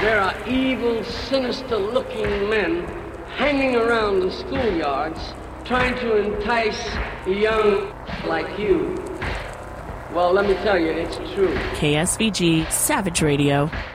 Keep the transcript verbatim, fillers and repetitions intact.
there are evil, sinister-looking men hanging around the schoolyards trying to entice young like you. Well, let me tell you, it's true. K S V G Savage Radio.